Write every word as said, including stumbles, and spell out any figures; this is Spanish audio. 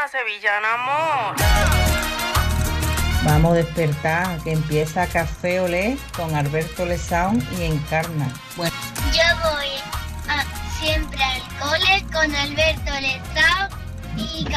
mañana, sevillana, amor. Vamos a despertar, que empieza Café Olé con Alberto Lezaun y Encarna. Bueno. Yo voy a, siempre al cole con Alberto Lezaun y